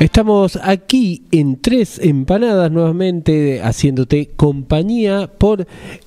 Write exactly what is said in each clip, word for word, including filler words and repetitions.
Estamos aquí en Tres Empanadas nuevamente haciéndote compañía por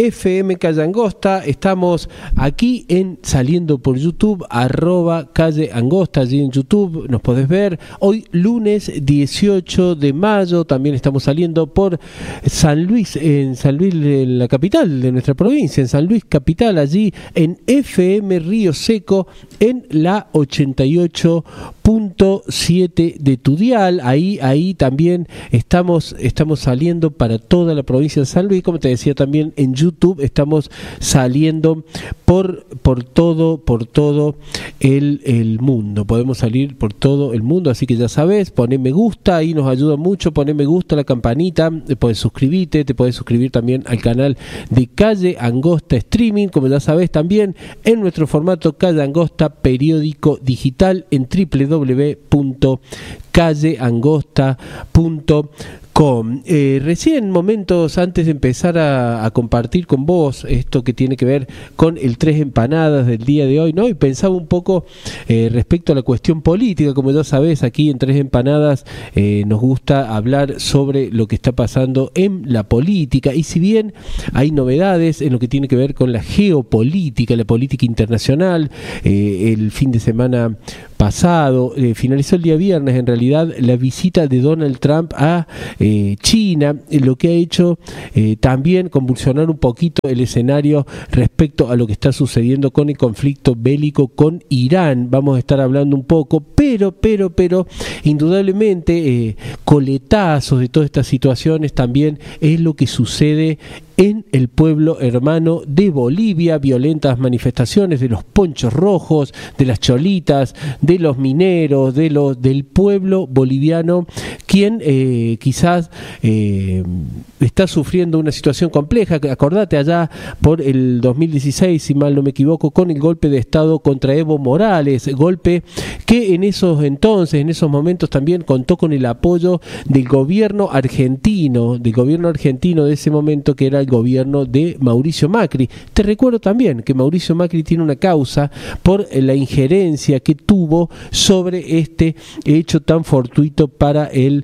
F M Calle Angosta. Estamos aquí en saliendo por YouTube, arroba Calle Angosta, allí en YouTube nos podés ver. Hoy lunes dieciocho de mayo, también estamos saliendo por San Luis, en San Luis, en la capital de nuestra provincia, en San Luis capital, allí en F M Río Seco, en la ochenta y ocho punto siete de tu dial. Ahí, ahí también estamos, estamos saliendo para toda la provincia de San Luis. Como te decía, también en YouTube estamos saliendo por, por todo, por todo el, el mundo. Podemos salir por todo el mundo, así que ya sabes, poné me gusta, ahí nos ayuda mucho, poné me gusta, la campanita, puedes suscribirte, te puedes suscribir también al canal de Calle Angosta Streaming, como ya sabes, también en nuestro formato Calle Angosta periódico digital en doble u doble u doble u punto calle angosta punto com. Eh, recién, momentos antes de empezar a, a compartir con vos esto que tiene que ver con el Tres Empanadas del día de hoy, ¿no? Y pensaba un poco eh, respecto a la cuestión política. Como ya sabés, aquí en Tres Empanadas eh, nos gusta hablar sobre lo que está pasando en la política, y si bien hay novedades en lo que tiene que ver con la geopolítica, la política internacional, eh, el fin de semana pasado, eh, finalizó el día viernes en realidad la visita de Donald Trump a eh, China, eh, lo que ha hecho eh, también convulsionar un poquito el escenario respecto a lo que está sucediendo con el conflicto bélico con Irán. Vamos a estar hablando un poco, pero, pero, pero, indudablemente eh, coletazos de todas estas situaciones también es lo que sucede en el pueblo hermano de Bolivia. Violentas manifestaciones de los ponchos rojos, de las cholitas, de los mineros, de los del pueblo boliviano, quien eh, quizás eh, está sufriendo una situación compleja. Acordate allá por el dos mil dieciséis, si mal no me equivoco, con el golpe de Estado contra Evo Morales, golpe que en esos entonces, en esos momentos también contó con el apoyo del gobierno argentino, del gobierno argentino de ese momento, que era el gobierno de Mauricio Macri. Te recuerdo también que Mauricio Macri tiene una causa por la injerencia que tuvo sobre este hecho tan fortuito para el,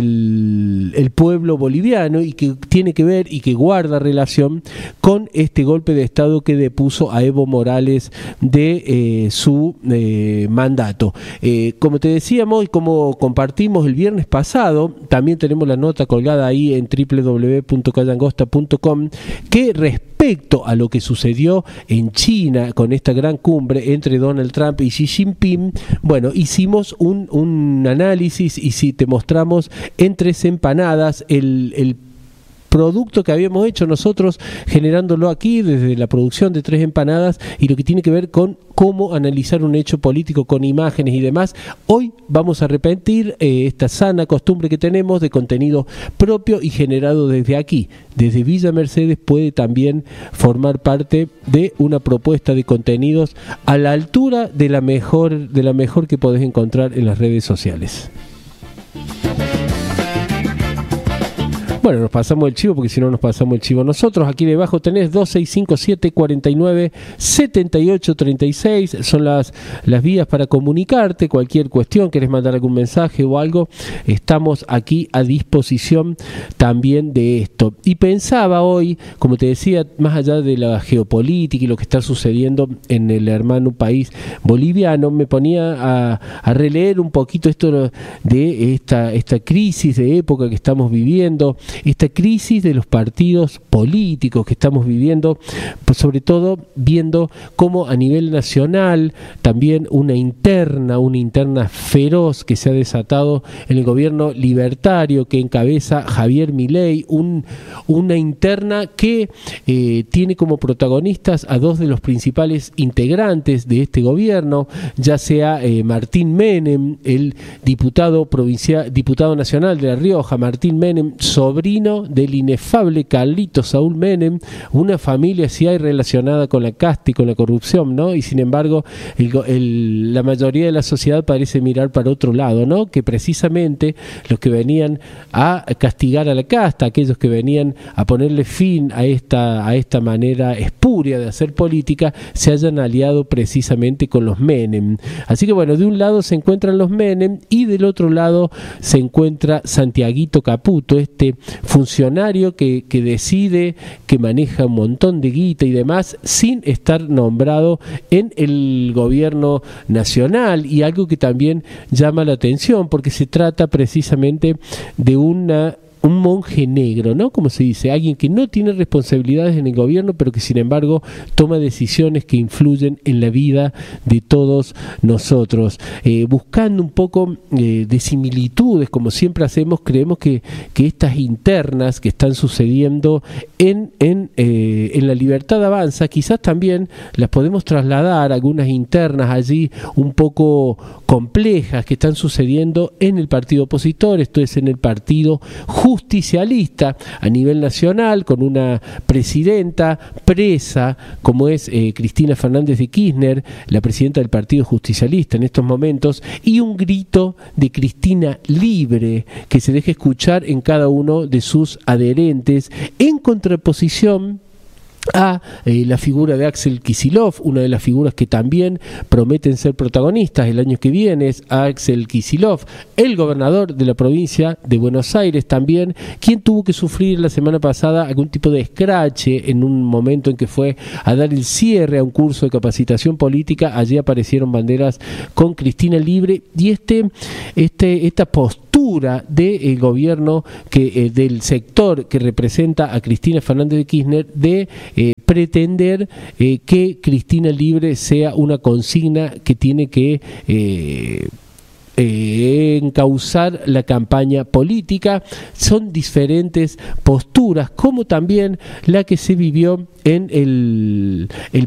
el, el pueblo boliviano, y que tiene que ver y que guarda relación con este golpe de Estado que depuso a Evo Morales de eh, su eh, mandato. Eh, como te decíamos y como compartimos el viernes pasado, también tenemos la nota colgada ahí en doble u doble u doble u punto calle angosta punto com, que respecto a lo que sucedió en China con esta gran cumbre entre Donald Trump y Xi Jinping, bueno, hicimos un, un análisis, y si te mostramos en Tres Empanadas el, el producto que habíamos hecho nosotros generándolo aquí desde la producción de Tres Empanadas, y lo que tiene que ver con cómo analizar un hecho político con imágenes y demás. Hoy vamos a repetir eh, esta sana costumbre que tenemos de contenido propio y generado desde aquí, desde Villa Mercedes. Puede también formar parte de una propuesta de contenidos a la altura de la mejor, de la mejor que podés encontrar en las redes sociales. Bueno, nos pasamos el chivo, porque si no nos pasamos el chivo nosotros. Aquí debajo tenés dos seis cinco siete cuatro nueve siete ocho tres seis. Son las, las vías para comunicarte. Cualquier cuestión, querés mandar algún mensaje o algo, estamos aquí a disposición también de esto. Y pensaba hoy, como te decía, más allá de la geopolítica y lo que está sucediendo en el hermano país boliviano, me ponía a, a releer un poquito esto de esta, esta crisis de época que estamos viviendo, esta crisis de los partidos políticos que estamos viviendo, pues sobre todo viendo cómo a nivel nacional también una interna, una interna feroz que se ha desatado en el gobierno libertario que encabeza Javier Milei, un, una interna que eh, tiene como protagonistas a dos de los principales integrantes de este gobierno, ya sea eh, Martín Menem, el diputado provincial, diputado nacional de La Rioja, Martín Menem, sobrino sobrino del inefable Carlitos Saúl Menem, una familia sí hay relacionada con la casta y con la corrupción, ¿no? Y sin embargo, el, el, la mayoría de la sociedad parece mirar para otro lado, ¿no? Que precisamente los que venían a castigar a la casta, aquellos que venían a ponerle fin a esta, a esta manera espuria de hacer política, se hayan aliado precisamente con los Menem. Así que bueno, de un lado se encuentran los Menem y del otro lado se encuentra Santiaguito Caputo, este funcionario que, que decide, que maneja un montón de guita y demás, sin estar nombrado en el gobierno nacional, y algo que también llama la atención porque se trata precisamente de una un monje negro, ¿no? Como se dice, alguien que no tiene responsabilidades en el gobierno, pero que sin embargo toma decisiones que influyen en la vida de todos nosotros. Eh, buscando un poco eh, de similitudes, como siempre hacemos, creemos que, que estas internas que están sucediendo en, en, eh, en La Libertad Avanza, quizás también las podemos trasladar, algunas internas allí un poco complejas que están sucediendo en el partido opositor, esto es en el partido justicialista a nivel nacional, con una presidenta presa como es eh, Cristina Fernández de Kirchner, la presidenta del Partido Justicialista en estos momentos, y un grito de Cristina libre que se deja escuchar en cada uno de sus adherentes, en contraposición a eh, la figura de Axel Kicillof, una de las figuras que también prometen ser protagonistas el año que viene, es Axel Kicillof, el gobernador de la provincia de Buenos Aires también, quien tuvo que sufrir la semana pasada algún tipo de escrache en un momento en que fue a dar el cierre a un curso de capacitación política. Allí aparecieron banderas con Cristina libre, y este, este, esta postura del gobierno, que eh, del sector que representa a Cristina Fernández de Kirchner, de Eh, pretender eh, que Cristina libre sea una consigna que tiene que eh, eh, encauzar la campaña política. Son diferentes posturas, como también la que se vivió en el, el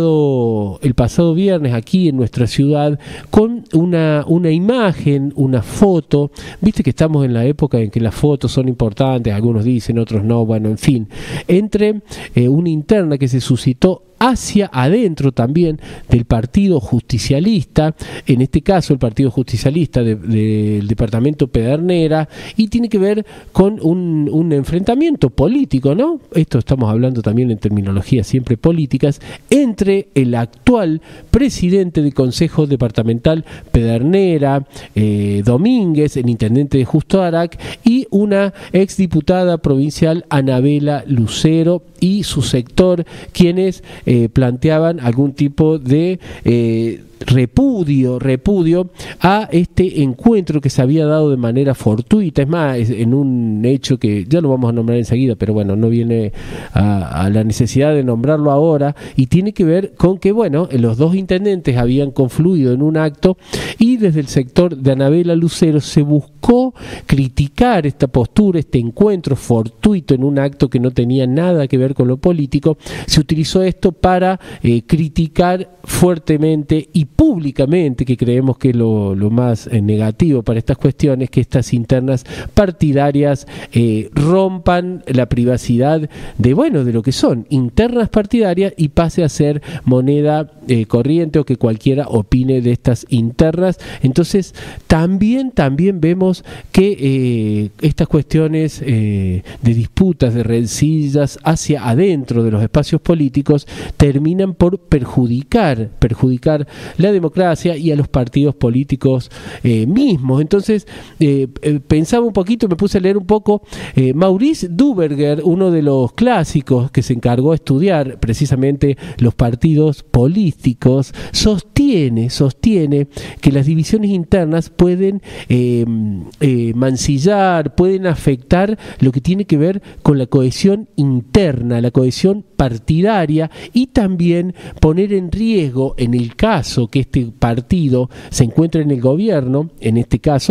pasado el pasado viernes aquí en nuestra ciudad, con una, una imagen, una foto. Viste que estamos en la época en que las fotos son importantes, algunos dicen, otros no, bueno, en fin, entre eh, una interna que se suscitó hacia adentro también del Partido Justicialista, en este caso el Partido Justicialista de, de, del departamento Pedernera, y tiene que ver con un, un enfrentamiento político, ¿no? Esto estamos hablando también en terminologías siempre políticas, entre el actual presidente del Consejo Departamental Pedernera, eh, Domínguez, el intendente de Justo Arac, y una exdiputada provincial, Anabela Lucero, y su sector, quienes eh, planteaban algún tipo de eh, repudio, repudio a este encuentro que se había dado de manera fortuita. Es más, en un hecho que ya lo vamos a nombrar enseguida, pero bueno, no viene a, a la necesidad de nombrarlo ahora, y tiene que ver con que, bueno, los dos intendentes habían confluido en un acto, y desde el sector de Anabela Lucero se buscó criticar esta postura, este encuentro fortuito en un acto que no tenía nada que ver con lo político. Se utilizó esto para eh, criticar fuertemente y públicamente, que creemos que es lo, lo más eh, negativo para estas cuestiones, que estas internas partidarias eh, rompan la privacidad de, bueno, de lo que son internas partidarias, y pase a ser moneda eh, corriente, o que cualquiera opine de estas internas. Entonces también, también vemos que eh, estas cuestiones eh, de disputas, de rencillas hacia adentro de los espacios políticos, terminan por perjudicar perjudicar la democracia y a los partidos políticos eh, mismos. Entonces eh, eh, pensaba un poquito, me puse a leer un poco. eh, Maurice Duberger, uno de los clásicos que se encargó de estudiar precisamente los partidos políticos, sostiene sostiene que las divisiones internas pueden eh, eh, mancillar, pueden afectar lo que tiene que ver con la cohesión interna, la cohesión partidaria, y también poner en riesgo, en el caso que este partido se encuentre en el gobierno, en este caso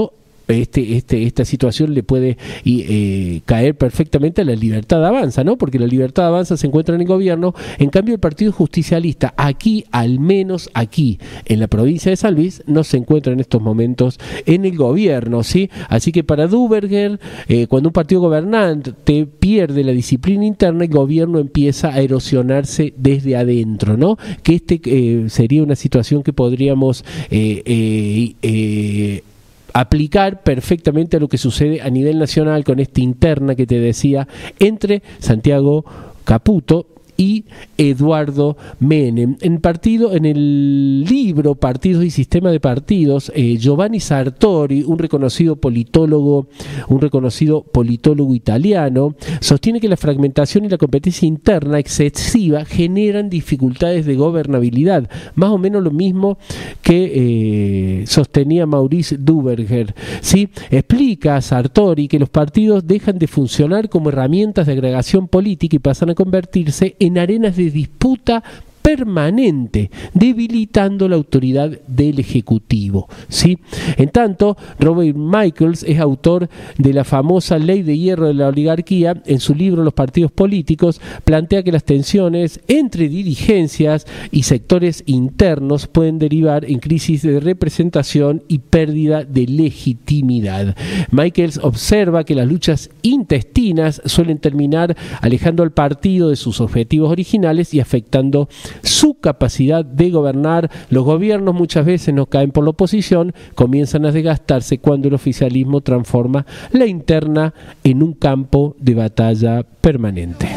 Este, este, esta situación le puede eh, caer perfectamente a la Libertad Avanza, ¿no? Porque la Libertad Avanza se encuentra en el gobierno, en cambio el Partido Justicialista, aquí, al menos aquí, en la provincia de San Luis, no se encuentra en estos momentos en el gobierno, ¿sí? Así que para Duverger, eh, cuando un partido gobernante pierde la disciplina interna, el gobierno empieza a erosionarse desde adentro, ¿no? Que este eh, sería una situación que podríamos eh, eh, eh, aplicar perfectamente a lo que sucede a nivel nacional con esta interna que te decía entre Santiago Caputo y Eduardo Menem. En partido, en el libro Partidos y Sistema de Partidos, eh, Giovanni Sartori, un reconocido politólogo, un reconocido politólogo italiano, sostiene que la fragmentación y la competencia interna excesiva generan dificultades de gobernabilidad, más o menos lo mismo que eh, sostenía Maurice Duverger. ¿Sí? Explica Sartori que los partidos dejan de funcionar como herramientas de agregación política y pasan a convertirse en en arenas de disputa permanente, debilitando la autoridad del Ejecutivo, ¿sí? En tanto, Robert Michaels es autor de la famosa Ley de Hierro de la Oligarquía. En su libro Los partidos políticos plantea que las tensiones entre dirigencias y sectores internos pueden derivar en crisis de representación y pérdida de legitimidad. Michaels observa que las luchas intestinas suelen terminar alejando al partido de sus objetivos originales y afectando su capacidad de gobernar. Los gobiernos muchas veces no caen por la oposición, comienzan a desgastarse cuando el oficialismo transforma la interna en un campo de batalla permanente.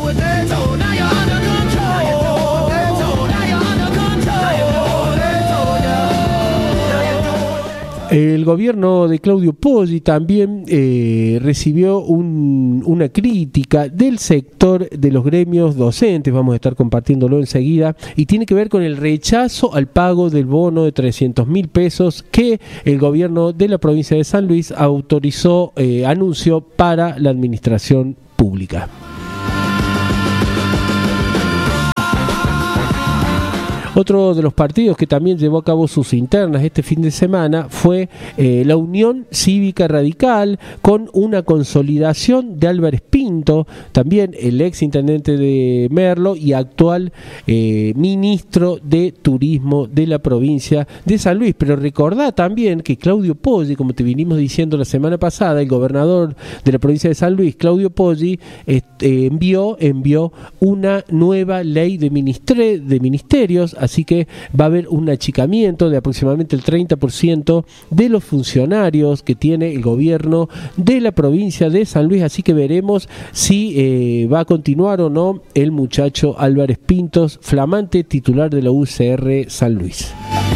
El gobierno de Claudio Poggi también eh, recibió un, una crítica del sector de los gremios docentes, vamos a estar compartiéndolo enseguida, y tiene que ver con el rechazo al pago del bono de trescientos mil pesos que el gobierno de la provincia de San Luis autorizó, eh, anunció para la administración pública. Otro de los partidos que también llevó a cabo sus internas este fin de semana fue eh, la Unión Cívica Radical, con una consolidación de Álvarez Pinto, también el ex intendente de Merlo y actual eh, ministro de Turismo de la provincia de San Luis. Pero recordá también que Claudio Poggi, como te vinimos diciendo la semana pasada, el gobernador de la provincia de San Luis, Claudio Poggi, este, envió, envió una nueva ley de, ministre, de ministerios. Así que va a haber un achicamiento de aproximadamente el treinta por ciento de los funcionarios que tiene el gobierno de la provincia de San Luis. Así que veremos si eh, va a continuar o no el muchacho Álvarez Pintos, flamante titular de la U C R San Luis.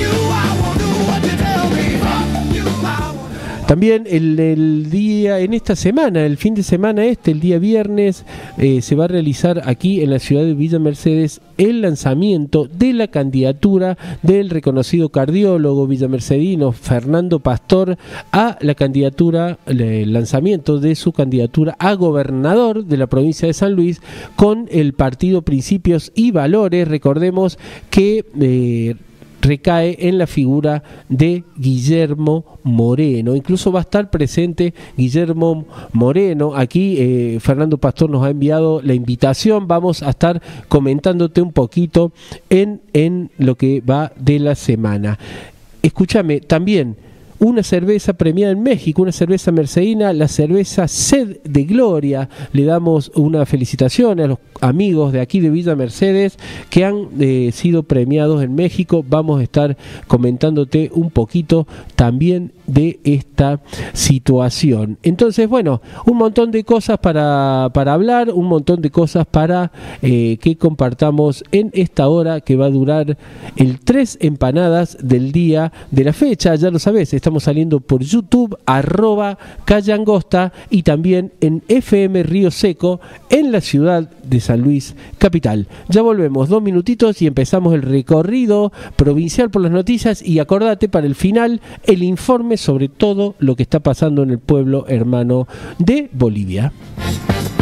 También el, el día, en esta semana, el fin de semana este, el día viernes, eh, se va a realizar aquí en la ciudad de Villa Mercedes el lanzamiento de la candidatura del reconocido cardiólogo villamercedino Fernando Pastor a la candidatura, el lanzamiento de su candidatura a gobernador de la provincia de San Luis con el partido Principios y Valores. Recordemos que Eh, recae en la figura de Guillermo Moreno. Incluso va a estar presente Guillermo Moreno. Aquí eh, Fernando Pastor nos ha enviado la invitación. Vamos a estar comentándote un poquito en, en lo que va de la semana. Escúchame, también una cerveza premiada en México, una cerveza mercedina, la cerveza Sed de Gloria. Le damos una felicitación a los amigos de aquí de Villa Mercedes que han eh, sido premiados en México. Vamos a estar comentándote un poquito también de esta situación. Entonces, bueno, un montón de cosas para, para hablar, un montón de cosas para eh, que compartamos en esta hora que va a durar el tres empanadas del día de la fecha. Ya lo sabés, estamos saliendo por YouTube, arroba Calle Angosta, y también en F M Río Seco en la ciudad de San Luis capital. Ya volvemos, dos minutitos y empezamos el recorrido provincial por las noticias, y acordate para el final el informe sobre todo lo que está pasando en el pueblo hermano de Bolivia.